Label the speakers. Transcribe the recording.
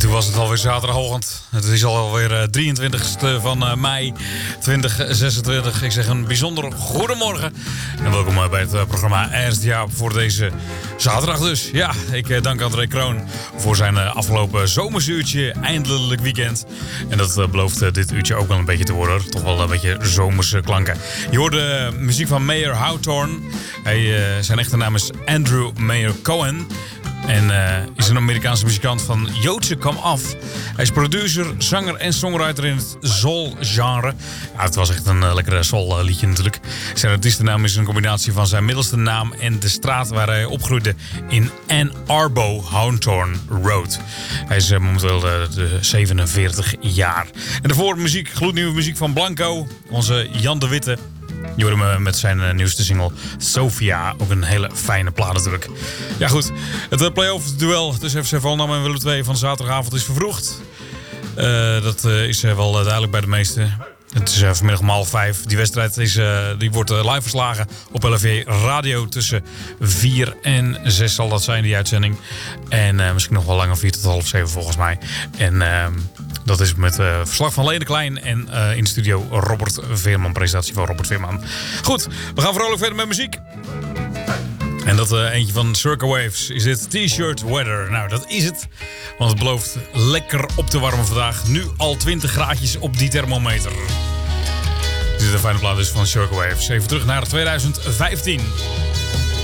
Speaker 1: toen was het alweer zaterdagochtend. Het is alweer 23e van mei 2026. Ik zeg een bijzonder goedemorgen. En welkom bij het programma Ernst Jaap voor deze zaterdag dus. Ja, ik dank André Kroon voor zijn afgelopen zomersuurtje. Eindelijk weekend. En dat belooft dit uurtje ook wel een beetje te worden. Toch wel een beetje zomerse klanken. Je hoorde muziek van Mayer Hawthorne. Zijn echte naam is Andrew Mayer Cohen. En is een Amerikaanse muzikant van Joodse kwam af. Hij is producer, zanger en songwriter in het soul-genre. Ja, het was echt een lekkere soul-liedje natuurlijk. Zijn artiestennaam is een combinatie van zijn middelste naam en de straat waar hij opgroeide in Ann Arbor Hawthorne Road. Hij is momenteel de 47 jaar. En daarvoor muziek, gloednieuwe muziek van Blanco, onze Jan de Witte. Je hoorde me met zijn nieuwste single Sophia. Ook een hele fijne plaat natuurlijk. Ja goed, het play-off duel tussen FC Volendam en Willem II van zaterdagavond is vervroegd. Dat is wel duidelijk bij de meesten. Het is vanmiddag om 4:30. Die wedstrijd die wordt live verslagen op LFV Radio. Tussen 4 en 6 zal dat zijn, die uitzending. En misschien nog wel langer, 4 tot half 7 volgens mij. En dat is met verslag van Lene Klein en in de studio Robert Veerman. Presentatie van Robert Veerman. Goed, we gaan vrolijk verder met muziek. En dat eentje van Circa Waves is dit T-shirt weather. Nou, dat is het. Want het belooft lekker op te warmen vandaag. Nu al 20 graadjes op die thermometer. Dit is een fijne plaat dus van Circa Waves. Even terug naar 2015.